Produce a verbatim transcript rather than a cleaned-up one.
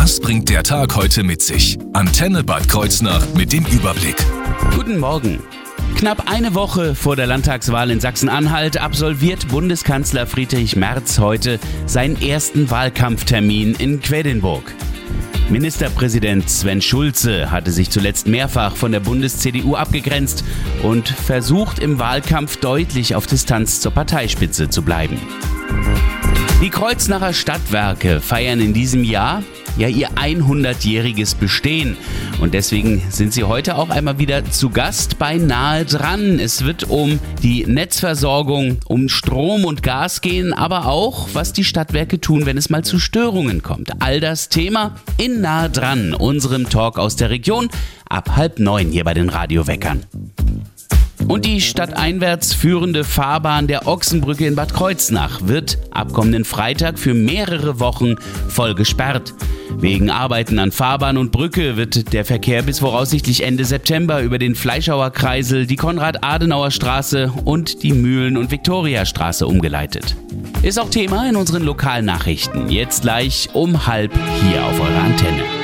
Was bringt der Tag heute mit sich? Antenne Bad Kreuznach mit dem Überblick. Guten Morgen. Knapp eine Woche vor der Landtagswahl in Sachsen-Anhalt absolviert Bundeskanzler Friedrich Merz heute seinen ersten Wahlkampftermin in Quedlinburg. Ministerpräsident Sven Schulze hatte sich zuletzt mehrfach von der Bundes-C D U abgegrenzt und versucht im Wahlkampf deutlich auf Distanz zur Parteispitze zu bleiben. Die Kreuznacher Stadtwerke feiern in diesem Jahr ja ihr hundertjähriges Bestehen. Und deswegen sind sie heute auch einmal wieder zu Gast bei Nahe dran. Es wird um die Netzversorgung, um Strom und Gas gehen, aber auch, was die Stadtwerke tun, wenn es mal zu Störungen kommt. All das Thema in Nahe dran, unserem Talk aus der Region, ab halb neun hier bei den Radioweckern. Und die stadteinwärts führende Fahrbahn der Ochsenbrücke in Bad Kreuznach wird ab kommenden Freitag für mehrere Wochen voll gesperrt. Wegen Arbeiten an Fahrbahn und Brücke wird der Verkehr bis voraussichtlich Ende September über den Fleischhauer Kreisel, die Konrad-Adenauer-Straße und die Mühlen- und Viktoriastraße umgeleitet. Ist auch Thema in unseren Lokalnachrichten. Jetzt gleich um halb hier auf eurer Antenne.